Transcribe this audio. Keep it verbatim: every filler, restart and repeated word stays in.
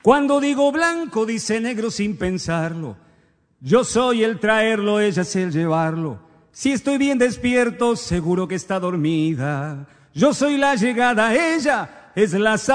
Cuando digo blanco, dice negro sin pensarlo. Yo soy el traerlo, ella es el llevarlo. Si estoy bien despierto, seguro que está dormida. Yo soy la llegada, ella es la salida.